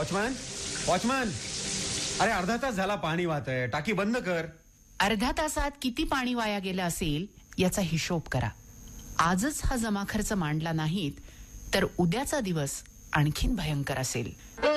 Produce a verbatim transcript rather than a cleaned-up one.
Watchman watchman अरे अर्धा तास झाला पाणी वाहतंय, टाकी बंद कर. अर्ध्या तासात किती पाणी वाया गेलं असेल याचा हिशोब करा. आजच हा जमा खर्च मांडला नाहीत तर उद्याचा दिवस आणखीन भयंकर असेल.